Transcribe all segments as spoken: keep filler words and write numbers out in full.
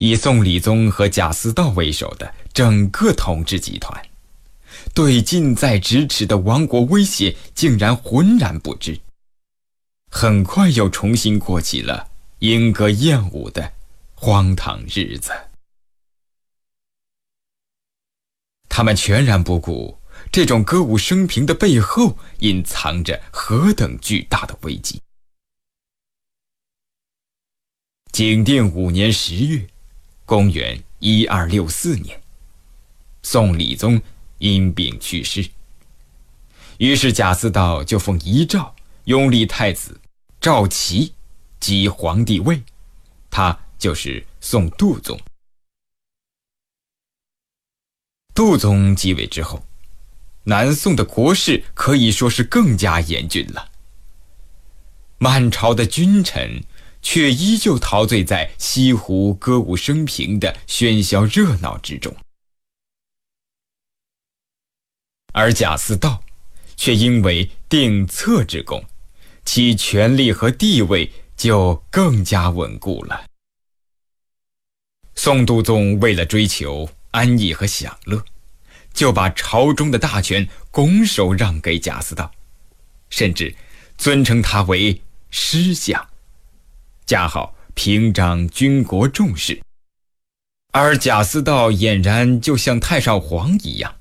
以宋理宗和贾似道为首的整个统治集团，对近在咫尺的亡国威胁竟然浑然不知，很快又重新过起了莺歌燕舞的荒唐日子。他们全然不顾这种歌舞升平的背后隐藏着何等巨大的危机。景定五年十月，公元一二六四年，宋理宗因病去世，于是贾似道就奉遗诏拥立太子赵齐即皇帝位，他就是宋度宗。度宗继位之后，南宋的国势可以说是更加严峻了。满朝的君臣却依旧陶醉在西湖歌舞升平的喧嚣热闹之中，而贾似道却因为定策之功，其权力和地位就更加稳固了。宋度宗为了追求安逸和享乐，就把朝中的大权拱手让给贾似道，甚至尊称他为师相，恰好平章军国重事。而贾似道俨然就像太上皇一样。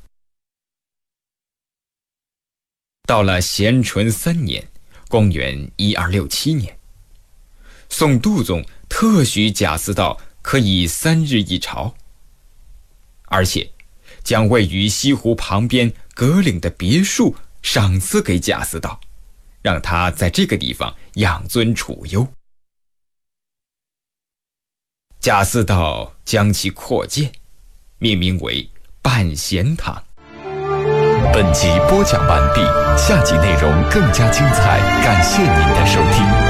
到了咸淳三年，公元一二六七年，宋度宗特许贾似道可以三日一朝，而且将位于西湖旁边葛岭的别墅赏赐给贾似道，让他在这个地方养尊处优。贾似道将其扩建，命名为半贤堂。 本集播讲完毕，下集内容更加精彩，感谢您的收听。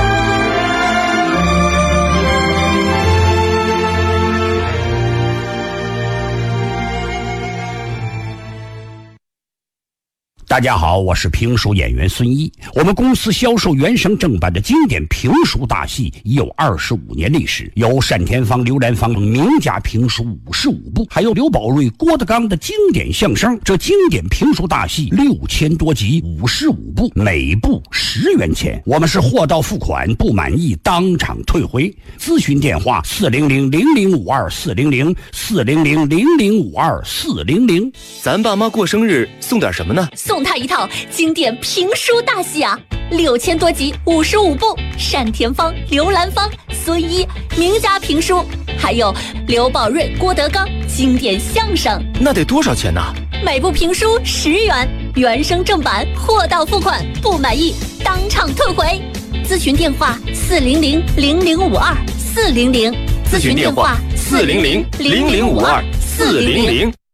大家好，我是评书演员孙一。我们公司销售原声正版的经典评书大戏已有二十五年历史，有单田芳、刘兰芳等名家评书五十五部，还有刘宝瑞、郭德纲的经典相声。这经典评书大戏六千多集，五十五部，每部十元钱。我们是货到付款，不满意当场退回。咨询电话：四零零零零五二四零零四零零零零五二四零零。 咱爸妈过生日送点什么呢？ 送他一套经典评书大戏啊，六千多集，五十五部，单田芳、刘兰芳、孙一名家评书，还有刘宝瑞、郭德纲经典相声。 那得多少钱呢？ 每部评书十元，原声正版，货到付款，不满意当场退回。咨询电话：四零零零零五二四零零。 咨询电话：四零零零零五二四零零。